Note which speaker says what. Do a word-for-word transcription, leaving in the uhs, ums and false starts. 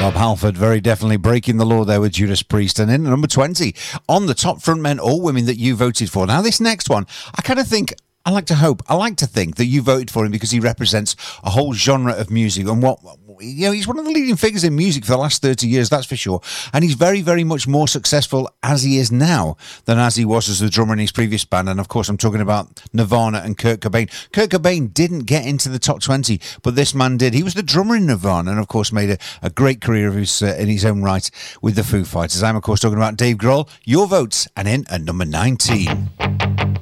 Speaker 1: Rob Halford very definitely breaking the law there with Judas Priest. And in at number twenty, on the top frontmen or women that you voted for. Now, this next one, I kind of think, I like to hope, I like to think that you voted for him because he represents a whole genre of music. And what, you know, he's one of the leading figures in music for the last thirty years, that's for sure. And he's very, very much more successful as he is now than as he was as the drummer in his previous band. And of course, I'm talking about Nirvana and Kurt Cobain. Kurt Cobain didn't get into the top twenty, but this man did. He was the drummer in Nirvana and, of course, made a, a great career of his, uh, in his own right with the Foo Fighters. I'm, of course, talking about Dave Grohl. Your votes, and in at number nineteen.